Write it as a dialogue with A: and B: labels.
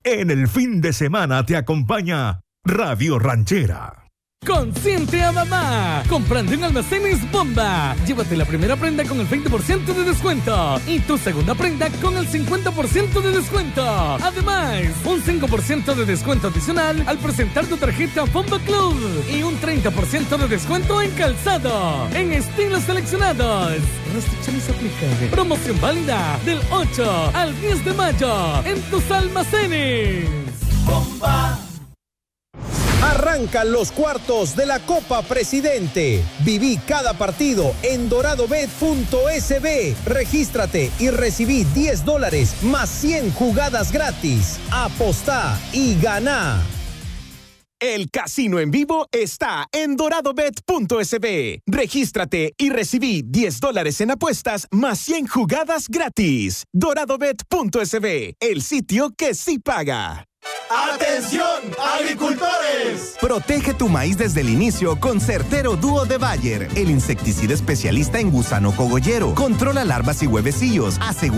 A: En el fin de semana te acompaña Radio Ranchera.
B: Consiente a mamá. Comprando en Almacenes Bomba. Llévate la primera prenda con el 20% de descuento y tu segunda prenda con el 50% de descuento. Además, un 5% de descuento adicional al presentar tu tarjeta Bomba Club y un 30% de descuento en calzado en estilos seleccionados. Restricciones aplican. Promoción válida del 8 al 10 de mayo en tus almacenes.
C: Bomba. Arrancan los cuartos de la Copa Presidente. Viví cada partido en doradobet.sb. Regístrate y recibí $10 más 100 jugadas gratis. Apostá y ganá.
D: El casino en vivo está en doradobet.sb. Regístrate y recibí $10 en apuestas más 100 jugadas gratis. Doradobet.sb, el sitio que sí paga.
E: ¡Atención, agricultores!
F: Protege tu maíz desde el inicio con Certero Dúo de Bayer, el insecticida especialista en gusano cogollero. Controla larvas y huevecillos. Asegura